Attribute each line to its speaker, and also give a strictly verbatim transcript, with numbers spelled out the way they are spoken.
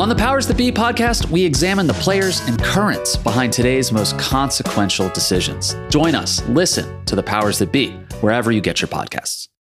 Speaker 1: On the Powers That Be podcast, we examine the players and currents behind today's most consequential decisions. Join us, listen to the Powers That Be, wherever you get your podcasts.